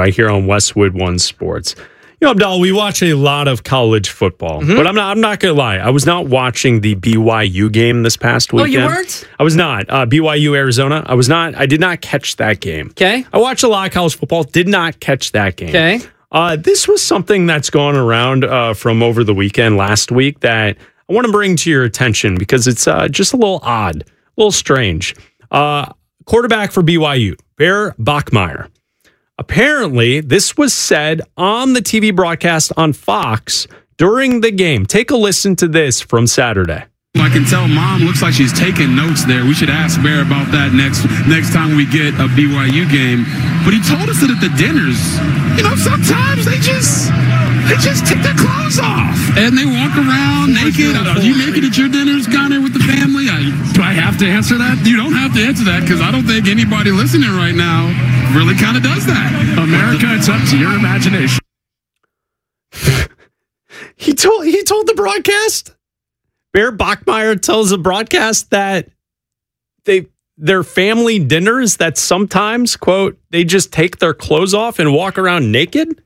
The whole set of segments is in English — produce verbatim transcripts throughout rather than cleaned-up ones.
right here on Westwood One Sports. You know, Abdallah, we watch a lot of college football, mm-hmm. but I'm not I'm not going to lie. I was not watching the B Y U game this past weekend. Oh, you weren't? I was not. Uh, B Y U, Arizona. I was not. I did not catch that game. Okay. I watched a lot of college football. Did not catch that game. Okay. Uh, this was something that's gone around uh, from over the weekend last week that I want to bring to your attention because it's uh, just a little odd, a little strange. Uh, quarterback for B Y U, Bear Bachmeier. Apparently, this was said on the T V broadcast on Fox during the game. Take a listen to this from Saturday. I can tell Mom looks like she's taking notes there. We should ask Bear about that next next time we get a B Y U game. But he told us that at the dinners, you know, sometimes they just they just take their clothes off and they walk around naked. Are you naked at your dinners, Connor, with the family? I, do I have to answer that? You don't have to answer that because I don't think anybody listening right now really kind of does that. America, it's up to your imagination. he told he told the broadcast. Bear Bachmeier tells the broadcast that they their family dinners that sometimes, quote, they just take their clothes off and walk around naked.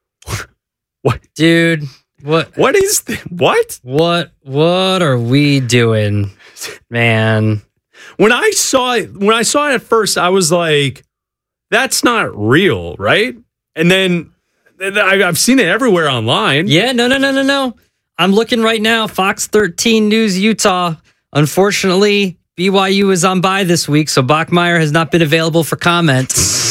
What, dude? What? What is th- what? What? What are we doing, man? When I saw it, when I saw it at first, I was like, "That's not real, right?" And then I've seen it everywhere online. Yeah, no, no, no, no, no. I'm looking right now. Fox thirteen News Utah. Unfortunately, B Y U is on bye this week, so Bachmeier has not been available for comment.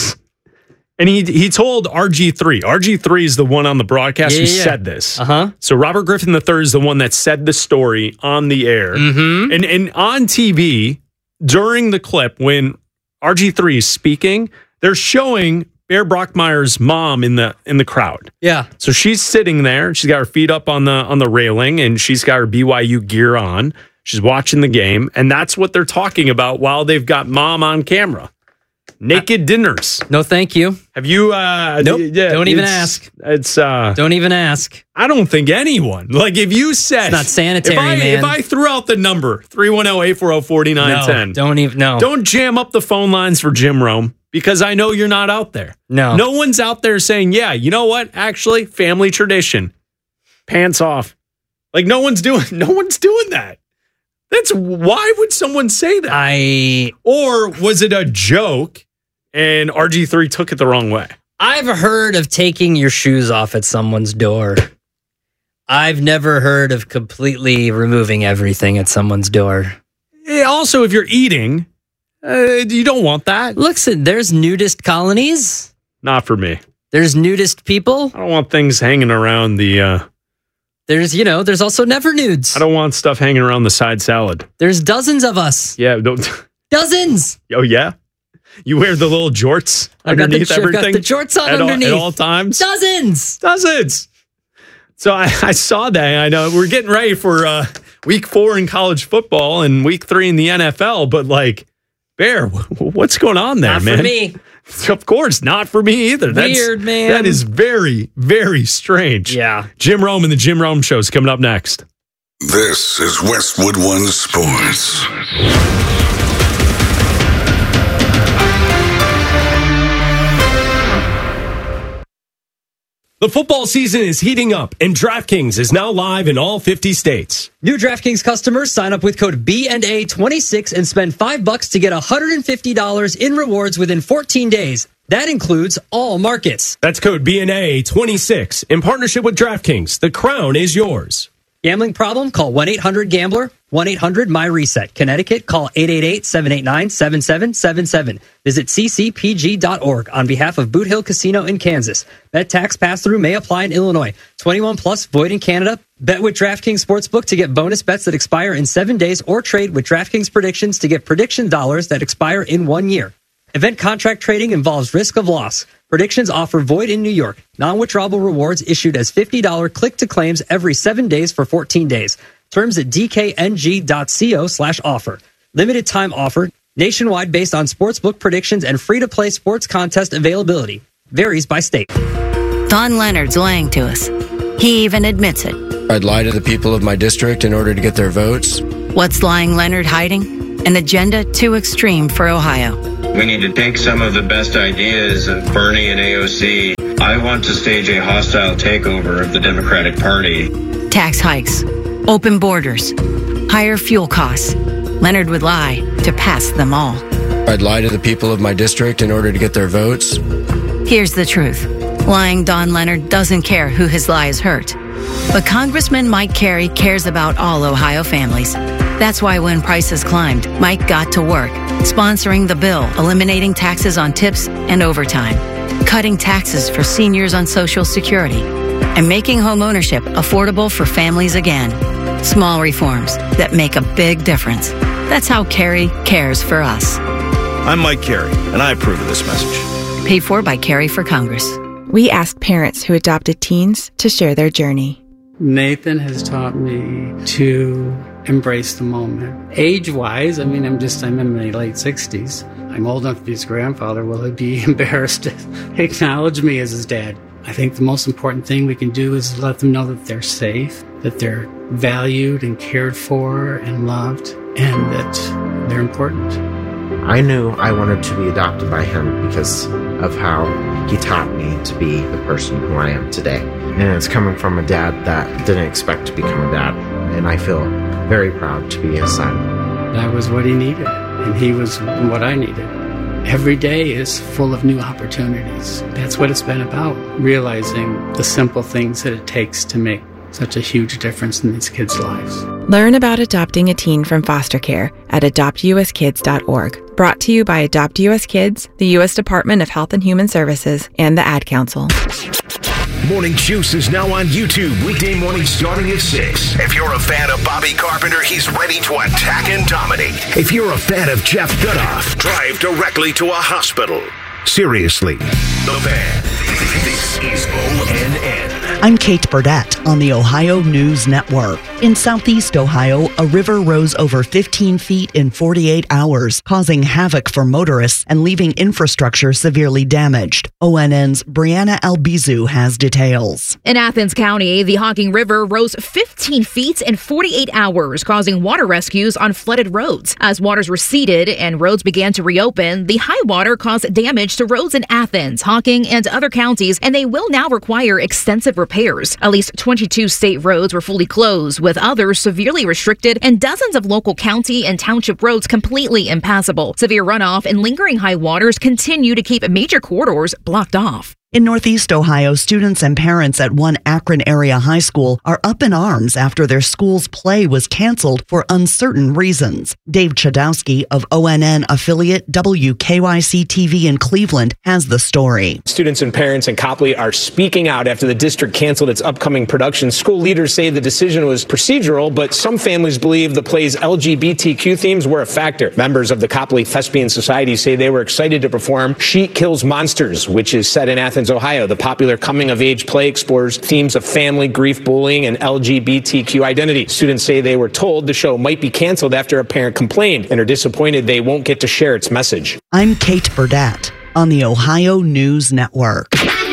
And he he told R G three. R G three is the one on the broadcast yeah, who yeah. said this. Uh-huh. So Robert Griffin the third is the one that said the story on the air. Mm-hmm. And, and on T V, during the clip, when R G three is speaking, they're showing Bear Bachmeier's mom in the in the crowd. Yeah. So she's sitting there. She's got her feet up on the on the railing, and she's got her B Y U gear on. She's watching the game, and that's what they're talking about while they've got mom on camera. Naked uh, dinners. No, thank you. Have you? Uh, nope. Yeah, don't even ask. It's. Uh, don't even ask. I don't think anyone. Like if you said, it's not sanitary, if I, man. If I threw out the number three one zero, eight four zero, four nine one zero, no, don't even. No. Don't jam up the phone lines for Jim Rome. Because I know you're not out there. No. No one's out there saying, yeah, you know what? Actually, family tradition. Pants off. Like no one's doing no one's doing that. That's why would someone say that? I or was it a joke and R G three took it the wrong way? I've heard of taking your shoes off at someone's door. I've never heard of completely removing everything at someone's door. Also, if you're eating, Uh, you don't want that. Listen, there's nudist colonies. Not for me. There's nudist people. I don't want things hanging around the... Uh, there's, you know, there's also never nudes. I don't want stuff hanging around the side salad. There's dozens of us. Yeah. Don't, dozens. Oh, yeah? You wear the little jorts I got underneath the, everything? I've got the jorts on at underneath. All, at all times? Dozens. Dozens. So I, I saw that. I know we're getting ready for uh, week four in college football and week three in the N F L, but like... Bear, what's going on there, not man? Not for me. Of course, not for me either. That's, Weird, man. That is very, very strange. Yeah. Jim Rome and the Jim Rome Show is coming up next. This is Westwood One Sports. The football season is heating up, and DraftKings is now live in all fifty states. New DraftKings customers sign up with code B and A twenty-six and spend five bucks to get one hundred fifty dollars in rewards within fourteen days. That includes all markets. That's code B and A twenty-six in partnership with DraftKings. The crown is yours. Gambling problem? Call one eight hundred gambler, one eight hundred my reset. Connecticut, call eight eight eight, seven eight nine, seven seven seven seven. Visit c c p g dot org on behalf of Boot Hill Casino in Kansas. Bet tax pass-through may apply in Illinois. twenty-one plus, void in Canada. Bet with DraftKings Sportsbook to get bonus bets that expire in seven days or trade with DraftKings Predictions to get prediction dollars that expire in one year. Event contract trading involves risk of loss. Predictions offer void in New York. Non-withdrawable rewards issued as fifty dollars click-to-claims every seven days for fourteen days. Terms at d k n g dot co slash offer. Limited time offer. Nationwide based on sportsbook predictions and free-to-play sports contest availability. Varies by state. Don Leonard's lying to us. He even admits it. I'd lie to the people of my district in order to get their votes. What's lying Leonard hiding? An agenda too extreme for Ohio. We need to take some of the best ideas of Bernie and A O C I want to stage a hostile takeover of the Democratic Party. Tax hikes, open borders, higher fuel costs. Leonard would lie to pass them all. I'd lie to the people of my district in order to get their votes. Here's the truth. Lying Don Leonard doesn't care who his lies hurt. But Congressman Mike Carey cares about all Ohio families. That's why when prices climbed, Mike got to work, sponsoring the bill, eliminating taxes on tips and overtime, cutting taxes for seniors on Social Security, and making home ownership affordable for families again. Small reforms that make a big difference. That's how Carey cares for us. I'm Mike Carey, and I approve of this message. Paid for by Carey for Congress. We asked parents who adopted teens to share their journey. Nathan has taught me to embrace the moment. Age-wise, I mean, I'm just, I'm in my late sixties. I'm old enough to be his grandfather. Will he be embarrassed to acknowledge me as his dad? I think the most important thing we can do is let them know that they're safe, that they're valued and cared for and loved, and that they're important. I knew I wanted to be adopted by him because of how he taught me to be the person who I am today. And it's coming from a dad that didn't expect to become a dad. And I feel very proud to be his son. That was what he needed, and he was what I needed. Every day is full of new opportunities. That's what it's been about, realizing the simple things that it takes to make such a huge difference in these kids' lives. Learn about adopting a teen from foster care at adopt u s kids dot org. Brought to you by Adopt U S Kids, the U S Department of Health and Human Services, and the Ad Council. Morning Juice is now on YouTube, weekday mornings starting at six. If you're a fan of Bobby Carpenter, he's ready to attack and dominate. If you're a fan of Jeff Goodoff, drive directly to a hospital. Seriously, The Fan. This is O N N. I'm Kate Burdett on the Ohio News Network. In southeast Ohio, a river rose over fifteen feet in forty-eight hours, causing havoc for motorists and leaving infrastructure severely damaged. O N N's Brianna Albizu has details. In Athens County, the Hocking River rose fifteen feet in forty-eight hours, causing water rescues on flooded roads. As waters receded and roads began to reopen, the high water caused damage to roads in Athens, Hocking, and other counties, and they will now require extensive repairs. At least twenty-two state roads were fully closed, with others severely restricted, and dozens of local county and township roads completely impassable. Severe runoff and lingering high waters continue to keep major corridors blocked off. In Northeast Ohio, students and parents at one Akron area high school are up in arms after their school's play was canceled for uncertain reasons. Dave Chodowski of O N N affiliate W K Y C T V in Cleveland has the story. Students and parents in Copley are speaking out after the district canceled its upcoming production. School leaders say the decision was procedural, but some families believe the play's L G B T Q themes were a factor. Members of the Copley Thespian Society say they were excited to perform She Kills Monsters, which is set in Athens, Ohio. The popular coming-of-age play explores themes of family, grief, bullying, and L G B T Q identity. Students say they were told the show might be canceled after a parent complained and are disappointed they won't get to share its message. I'm Kate Burdett on the Ohio News Network.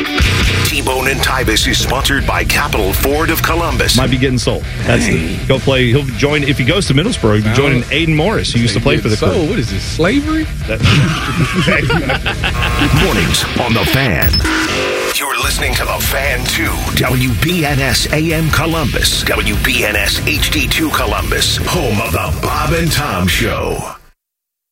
T-Bone and Tybus is sponsored by Capital Ford of Columbus. Might be getting sold. That's the, go play. He'll join if he goes to Middlesbrough. He'll be joining Aiden Morris, who used to play for the Crew. What is this, slavery? Mornings on The Fan. You're listening to The Fan two, W B N S A M Columbus, W B N S H D two Columbus, home of the Bob and Tom Show.